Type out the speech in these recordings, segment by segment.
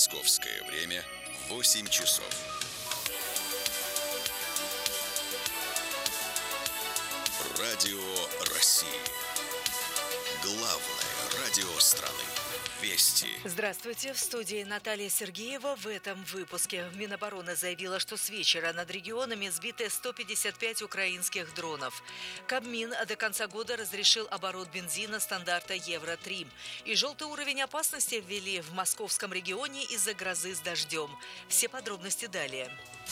Московское время 8 часов. Радио России. Главное радио страны. Вести. Здравствуйте. В студии Наталья Сергеева. В этом выпуске Минобороны заявила, что с вечера над регионами сбиты 155 украинских дронов. Кабмин до конца года разрешил оборот бензина стандарта Евро-3. И желтый уровень опасности ввели в московском регионе из-за грозы с дождем. Все подробности далее.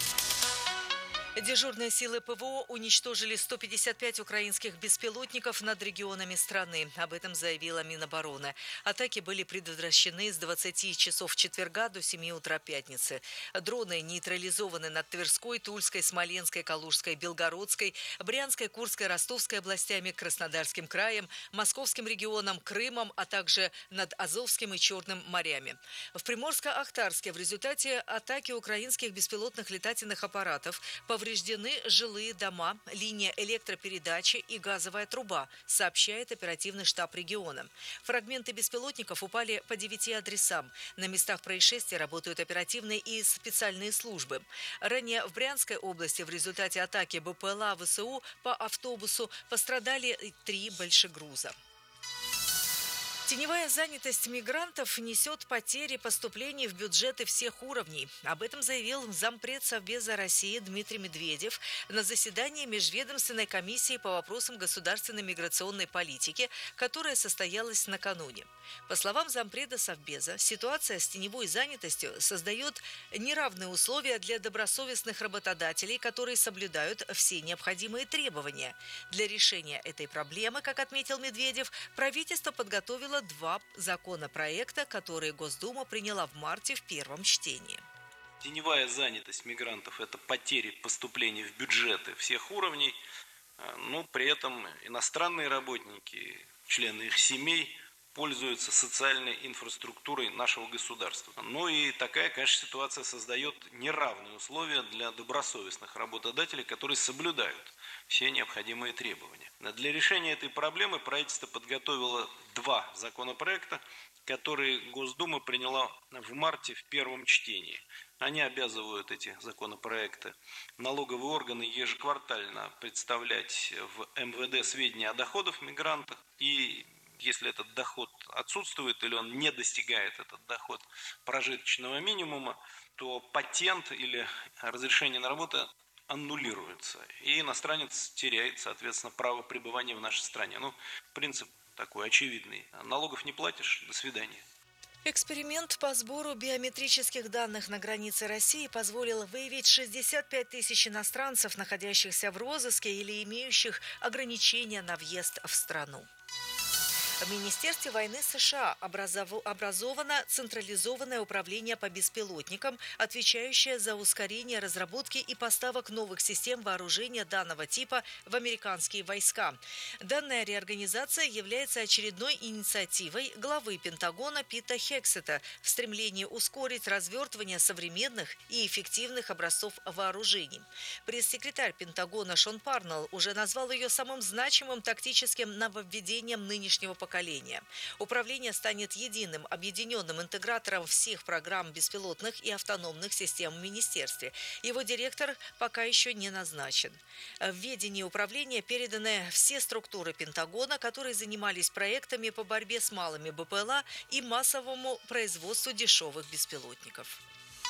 Дежурные силы ПВО уничтожили 155 украинских беспилотников над регионами страны. Об этом заявила Минобороны. Атаки были предотвращены с 20 часов четверга до 7 утра пятницы. Дроны нейтрализованы над Тверской, Тульской, Смоленской, Калужской, Белгородской, Брянской, Курской, Ростовской областями, Краснодарским краем, Московским регионом, Крымом, а также над Азовским и Черным морями. В Приморско-Ахтарске в результате атаки украинских беспилотных летательных аппаратов повреждены жилые дома, линия электропередачи и газовая труба, сообщает оперативный штаб региона. Фрагменты беспилотников упали по 9 адресам. На местах происшествия работают оперативные и специальные службы. Ранее в Брянской области в результате атаки БПЛА ВСУ по автобусу пострадали 3 большегруза. Теневая занятость мигрантов несет потери поступлений в бюджеты всех уровней. Об этом заявил зампред Совбеза России Дмитрий Медведев на заседании Межведомственной комиссии по вопросам государственной миграционной политики, которая состоялась накануне. По словам зампреда Совбеза, ситуация с теневой занятостью создает неравные условия для добросовестных работодателей, которые соблюдают все необходимые требования. Для решения этой проблемы, как отметил Медведев, правительство подготовило 2 законопроекта, которые Госдума приняла в марте в первом чтении. Теневая занятость мигрантов – это потери поступлений в бюджеты всех уровней, но при этом иностранные работники, члены их семей пользуются социальной инфраструктурой нашего государства. Ну и такая, конечно, ситуация создает неравные условия для добросовестных работодателей, которые соблюдают все необходимые требования. Для решения этой проблемы правительство подготовило 2 законопроекта, которые Госдума приняла в марте в первом чтении. Они обязывают, эти законопроекты, налоговые органы ежеквартально представлять в МВД сведения о доходах мигрантов, и если этот доход отсутствует или он не достигает, этот доход, прожиточного минимума, то патент или разрешение на работу аннулируется, и иностранец теряет, соответственно, право пребывания в нашей стране. Принцип такой очевидный. Налогов не платишь, до свидания. Эксперимент по сбору биометрических данных на границе России позволил выявить 65 тысяч иностранцев, находящихся в розыске или имеющих ограничения на въезд в страну. В Министерстве войны США образовано централизованное управление по беспилотникам, отвечающее за ускорение разработки и поставок новых систем вооружения данного типа в американские войска. Данная реорганизация является очередной инициативой главы Пентагона Пита Хексета в стремлении ускорить развертывание современных и эффективных образцов вооружений. Пресс-секретарь Пентагона Шон Парнелл уже назвал ее самым значимым тактическим нововведением нынешнего поколения. Управление станет единым объединенным интегратором всех программ беспилотных и автономных систем в министерстве. Его директор пока еще не назначен. В ведение управления переданы все структуры Пентагона, которые занимались проектами по борьбе с малыми БПЛА и массовому производству дешевых беспилотников.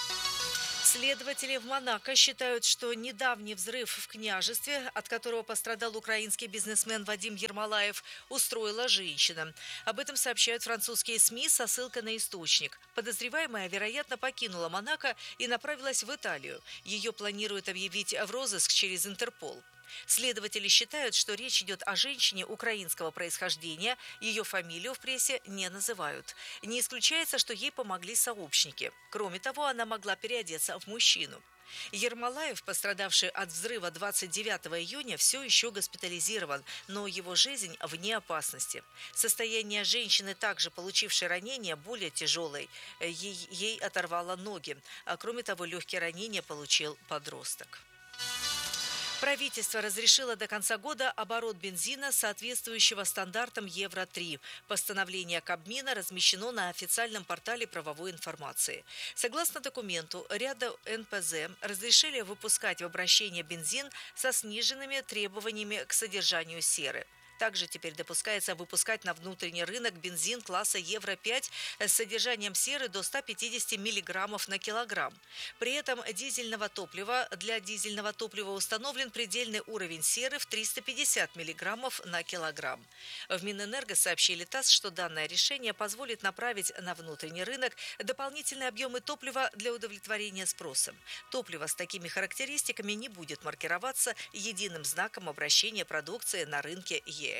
Следователи в Монако считают, что недавний взрыв в княжестве, от которого пострадал украинский бизнесмен Вадим Ермолаев, устроила женщина. Об этом сообщают французские СМИ со ссылкой на источник. Подозреваемая, вероятно, покинула Монако и направилась в Италию. Ее планируют объявить в розыск через Интерпол. Следователи считают, что речь идет о женщине украинского происхождения, ее фамилию в прессе не называют. Не исключается, что ей помогли сообщники. Кроме того, она могла переодеться в мужчину. Ермолаев, пострадавший от взрыва 29 июня, все еще госпитализирован, но его жизнь вне опасности. Состояние женщины, также получившей ранение, более тяжелое. Ей оторвало ноги. А кроме того, легкие ранения получил подросток. Правительство разрешило до конца года оборот бензина, соответствующего стандартам Евро-3. Постановление Кабмина размещено на официальном портале правовой информации. Согласно документу, ряду НПЗ разрешили выпускать в обращение бензин со сниженными требованиями к содержанию серы. Также теперь допускается выпускать на внутренний рынок бензин класса Евро-5 с содержанием серы до 150 мг на килограмм. При этом для дизельного топлива установлен предельный уровень серы в 350 мг на килограмм. В Минэнерго сообщили ТАСС, что данное решение позволит направить на внутренний рынок дополнительные объемы топлива для удовлетворения спроса. Топливо с такими характеристиками не будет маркироваться единым знаком обращения продукции на рынке ЕС.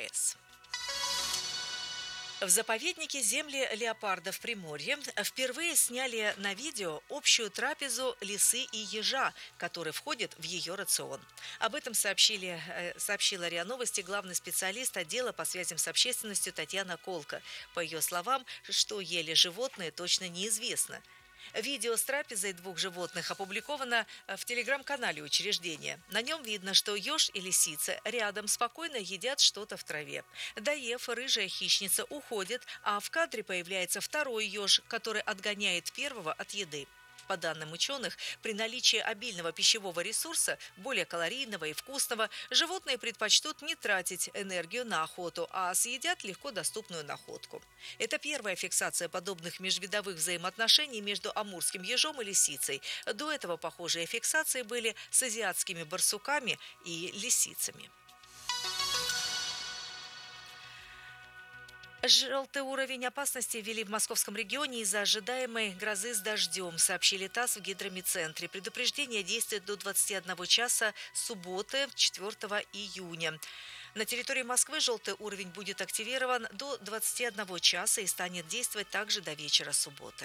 В заповеднике земли леопарда в Приморье впервые сняли на видео общую трапезу лисы и ежа, который входит в ее рацион. Об этом сообщила РИА Новости главный специалист отдела по связям с общественностью Татьяна Колко. По ее словам, что ели животные, точно неизвестно. Видео с трапезой двух животных опубликовано в телеграм-канале учреждения. На нем видно, что еж и лисица рядом спокойно едят что-то в траве. Доев, рыжая хищница уходит, а в кадре появляется второй еж, который отгоняет первого от еды. По данным ученых, при наличии обильного пищевого ресурса, более калорийного и вкусного, животные предпочтут не тратить энергию на охоту, а съедят легко доступную находку. Это первая фиксация подобных межвидовых взаимоотношений между амурским ежом и лисицей. До этого похожие фиксации были с азиатскими барсуками и лисицами. Желтый уровень опасности ввели в московском регионе из-за ожидаемой грозы с дождем, сообщили ТАСС в гидромедцентре. Предупреждение действует до 21 часа субботы, 4 июня. На территории Москвы желтый уровень будет активирован до 21 часа и станет действовать также до вечера субботы.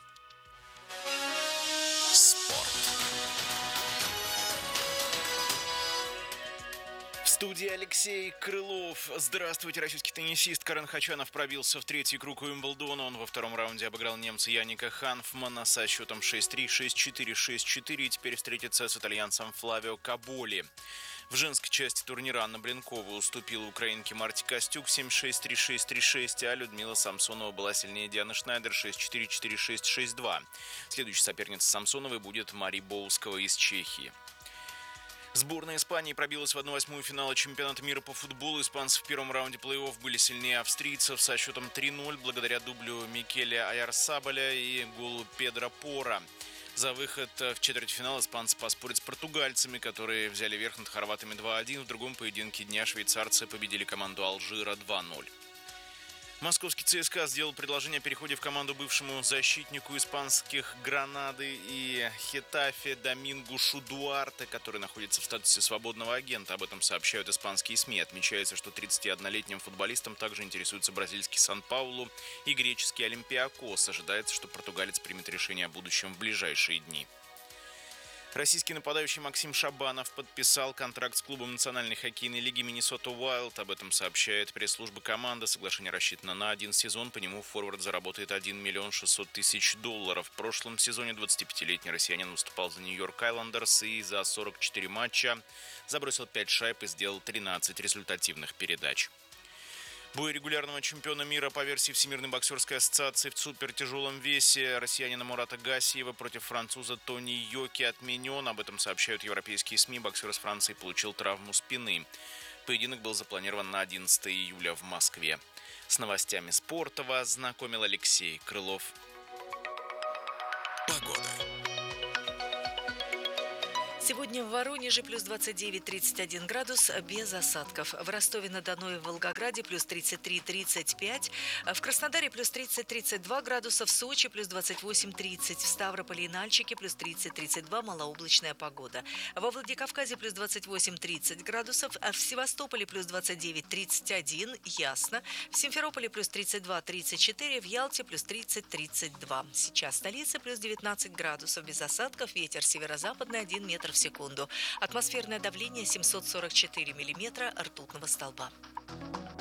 В студии Алексей Крылов. Здравствуйте. Российский теннисист Карен Хачанов пробился в третий круг Уимблдона. Он во втором раунде обыграл немца Янника Ханфмана со счетом 6-3, 6-4, 6-4 и теперь встретится с итальянцем Флавио Каболи. В женской части турнира Анна Блинкова уступила украинке Марте Костюк 7-6, 3-6, 3-6, а Людмила Самсонова была сильнее Дианы Шнайдер 6-4, 4-6, 6-2. Следующей соперницей Самсоновой будет Мари Боускова из Чехии. Сборная Испании пробилась в 1/8 финала чемпионата мира по футболу. Испанцы в первом раунде плей-офф были сильнее австрийцев со счетом 3-0 благодаря дублю Микеля Айарсабаля и голу Педро Пора. За выход в четвертьфинал испанцы поспорят с португальцами, которые взяли верх над хорватами 2-1. В другом поединке дня швейцарцы победили команду Алжира 2-0. Московский ЦСКА сделал предложение о переходе в команду бывшему защитнику испанских Гранады и Хетафе Домингушу Дуарте, который находится в статусе свободного агента. Об этом сообщают испанские СМИ. Отмечается, что 31-летним футболистом также интересуется бразильский Сан-Паулу и греческий Олимпиакос. Ожидается, что португалец примет решение о будущем в ближайшие дни. Российский нападающий Максим Шабанов подписал контракт с клубом Национальной хоккейной лиги Миннесота Уайлд. Об этом сообщает пресс-служба команды. Соглашение рассчитано на один сезон. По нему форвард заработает $1 600 000. В прошлом сезоне 25-летний россиянин выступал за Нью-Йорк Айлендерс и за 44 матча забросил 5 шайб и сделал 13 результативных передач. Бой регулярного чемпиона мира по версии Всемирной боксерской ассоциации в супертяжелом весе россиянина Мурата Гасиева против француза Тони Йоки отменен. Об этом сообщают европейские СМИ. Боксер из Франции получил травму спины. Поединок был запланирован на 11 июля в Москве. С новостями спорта вас знакомил Алексей Крылов. Погода. Сегодня в Воронеже плюс 29-31 градус без осадков. В Ростове-на-Дону и в Волгограде плюс 33-35. В Краснодаре плюс 30-32 градуса. В Сочи плюс 28-30. В Ставрополе и Нальчике плюс 30-32 малооблачная погода. Во Владикавказе плюс 28-30 градусов. А в Севастополе плюс 29-31 ясно. В Симферополе плюс 32-34. В Ялте плюс 30-32. Сейчас в столице плюс 19 градусов без осадков. Ветер северо-западный 1 метр в секунду. Атмосферное давление 744 миллиметра ртутного столба.